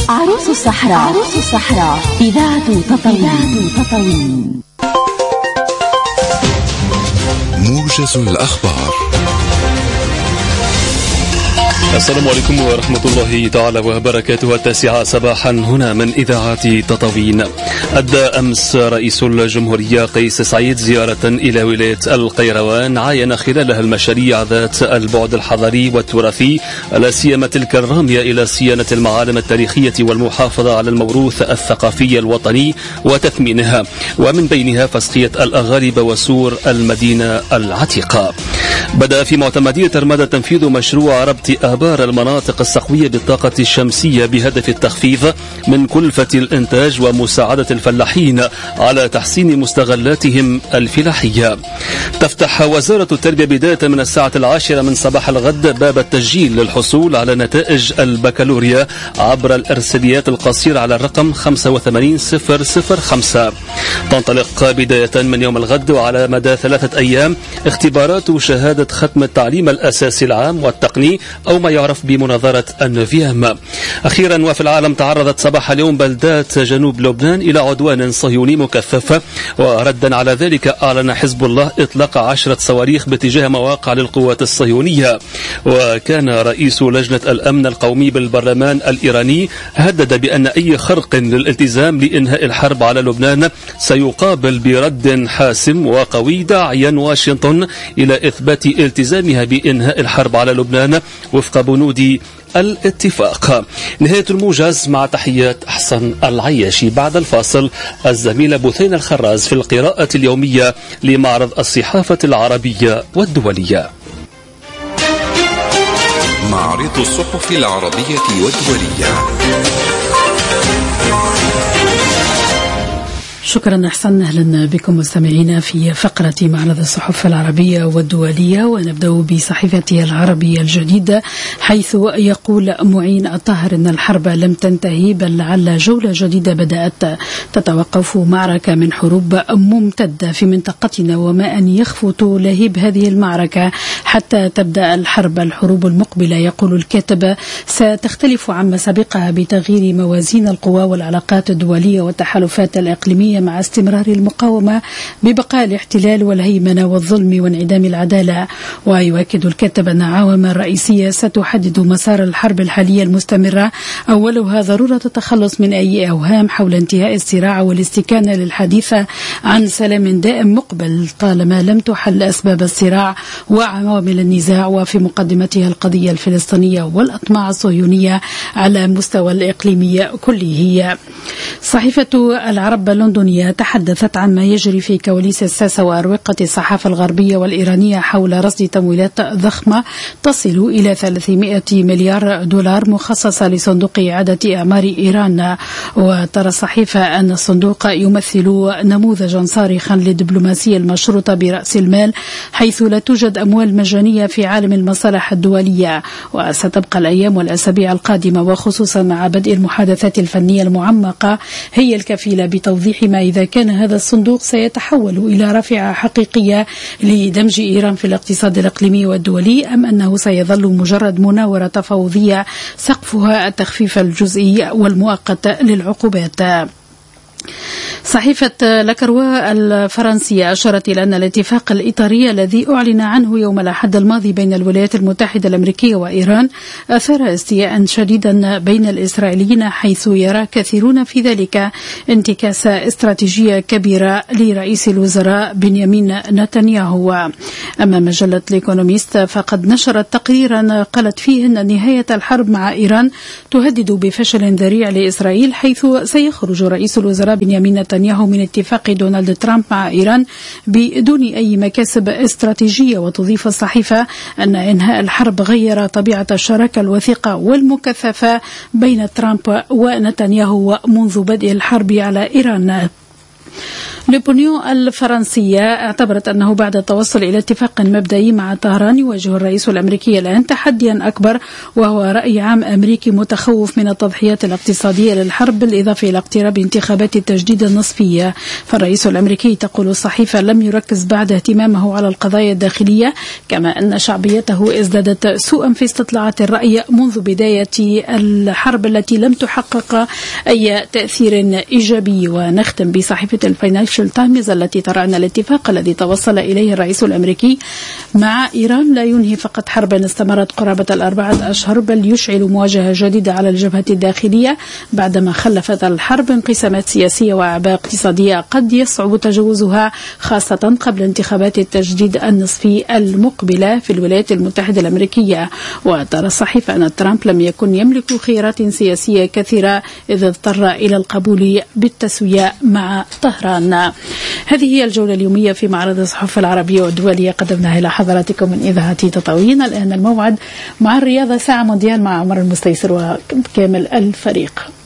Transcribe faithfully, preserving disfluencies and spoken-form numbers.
عروس الصحراء. عروس الصحراء إذاعة تطاوين. موجز الأخبار. السلام عليكم ورحمة الله تعالى وبركاته. التاسعة صباحا هنا من إذاعة تطاوين. أدى أمس رئيس الجمهورية قيس سعيد زيارة إلى ولاية القيروان عاين خلالها المشاريع ذات البعد الحضاري والتراثي، لا سيما تلك الرامية إلى صيانة المعالم التاريخية والمحافظة على الموروث الثقافي الوطني وتثمينها، ومن بينها فسخية الأغاربة وسور المدينة العتيقة. بدأ في معتمدية رمادة تنفيذ مشروع ربط آبار المناطق الصحوية بالطاقة الشمسية بهدف التخفيف من كلفة الإنتاج ومساعدة الفلاحين على تحسين مستغلاتهم الفلاحية. تفتح وزارة التربية بداية من الساعة العاشرة من صباح الغد باب التسجيل للحصول على نتائج البكالوريا عبر الإرساليات القصيرة على الرقم خمسة وثمانين صفر صفر خمسة. تنطلق بداية من يوم الغد وعلى مدى ثلاثة أيام اختبارات شهادة ختم التعليم الأساسي العام والتقني أو ما يعرف بمناظرة النوفيام. أخيرا وفي العالم، تعرضت صباح اليوم بلدات جنوب لبنان إلى عدوان صهيوني مكثف، وردا على ذلك أعلن حزب الله إطلاق عشرة صواريخ باتجاه مواقع للقوات الصهيونية. وكان رئيس لجنة الأمن القومي بالبرلمان الإيراني هدد بأن أي خرق للالتزام لإنهاء الحرب على لبنان سيقابل برد حاسم وقوي، داعيا واشنطن إلى إثبات التزامها بإنهاء الحرب على لبنان وفق بنود الاتفاق. نهاية الموجز مع تحيات أحسن العياشي. بعد الفاصل الزميلة بثينة الخراز في القراءة اليومية لمعرض الصحافة العربية والدولية. معرض الصحف العربية والدولية. شكرا أحسن. أهلا بكم مستمعينا في فقرة معرض الصحف العربية والدولية، ونبدأ بصحيفة العربية الجديدة، حيث يقول معين الطاهر أن الحرب لم تنتهي، بل لعل جولة جديدة بدأت تتوقف معركة من حروب ممتدة في منطقتنا، وما أن يخفت لهيب هذه المعركة حتى تبدأ الحرب. الحروب المقبلة، يقول الكاتب، ستختلف عما سبقها بتغيير موازين القوى والعلاقات الدولية والتحالفات الإقليمية مع استمرار المقاومة ببقاء الاحتلال والهيمنة والظلم وانعدام العدالة. ويؤكد الكاتب أن عوامل رئيسية ستحدد مسار الحرب الحالية المستمرة، أولها ضرورة التخلص من أي أوهام حول انتهاء الصراع والاستكانة للحديث عن سلام دائم مقبل طالما لم تحل أسباب الصراع وعوامل النزاع، وفي مقدمتها القضية الفلسطينية والأطماع الصهيونية على مستوى الإقليمي كله. صحيفة العرب اللندنية تحدثت عن ما يجري في كواليس الساسة وأروقة الصحافة الغربية والإيرانية حول رصد تمويلات ضخمة تصل إلى ثلاثمائة مليار دولار مخصصة لصندوق إعادة إعمار إيران. وترى الصحيفة أن الصندوق يمثل نموذجا صارخا للدبلوماسية المشروطة برأس المال، حيث لا توجد أموال مجانية في عالم المصالح الدولية. وستبقى الأيام والأسابيع القادمة، وخصوصا مع بدء المحادثات الفنية المعمقة، هي الكفيلة بتوضيح ما إذا كان هذا الصندوق سيتحول إلى رافعة حقيقية لدمج إيران في الاقتصاد الإقليمي والدولي، أم أنه سيظل مجرد مناورة تفاوضية سقفها التخفيف الجزئي والمؤقت للعقوبات. صحيفة لاكروا الفرنسية أشارت إلى أن الاتفاق الإطاري الذي أعلن عنه يوم الأحد الماضي بين الولايات المتحدة الأمريكية وإيران أثار استياء شديدا بين الإسرائيليين، حيث يرى كثيرون في ذلك انتكاسة استراتيجية كبيرة لرئيس الوزراء بنيامين نتنياهو. أما مجلة الإيكونوميست فقد نشرت تقريرا قالت فيه أن نهاية الحرب مع إيران تهدد بفشل ذريع لإسرائيل، حيث سيخرج رئيس الوزراء بنيامين نتنياهو من اتفاق دونالد ترامب مع إيران بدون أي مكاسب استراتيجية. وتضيف الصحيفة أن إنهاء الحرب غير طبيعة الشراكة الوثيقة والمكثفة بين ترامب ونتنياهو منذ بدء الحرب على إيران. لوبونيون الفرنسية اعتبرت أنه بعد التوصل إلى اتفاق مبدئي مع طهران يواجه الرئيس الأمريكي الآن تحديا أكبر، وهو رأي عام أمريكي متخوف من التضحيات الاقتصادية للحرب بالإضافة إلى اقتراب انتخابات التجديد النصفية. فالرئيس الأمريكي تقول الصحيفة لم يركز بعد اهتمامه على القضايا الداخلية، كما أن شعبيته ازدادت سوءا في استطلاعات الرأي منذ بداية الحرب التي لم تحقق أي تأثير إيجابي. ونختم بصحيفة الفاينانشال تايمز التي ترى أن الاتفاق الذي توصل إليه الرئيس الأمريكي مع إيران لا ينهي فقط حربا استمرت قرابة الأربعة أشهر، بل يشعل مواجهة جديدة على الجبهة الداخلية بعدما خلفت الحرب انقسامات سياسية وأعباء اقتصادية قد يصعب تجاوزها، خاصة قبل انتخابات التجديد النصفي المقبلة في الولايات المتحدة الأمريكية. وترى الصحيفة أن ترامب لم يكن يملك خيارات سياسية كثيرة إذ اضطر إلى القبول بالتسوية مع طهران. هذه هي الجولة اليومية في معرض الصحف العربية والدولية قدمناها إلى حضراتكم من إذاعة تطاوين. الآن الموعد مع الرياضة، ساعة مونديال مع عمر المستيسر وكامل الفريق.